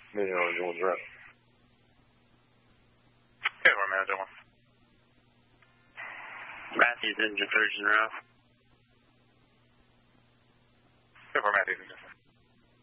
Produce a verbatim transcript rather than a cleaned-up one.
Million on Jones Route. Okay, we're manager one. Matthews, engine Thurston Route. Okay, we're Matthews, engine.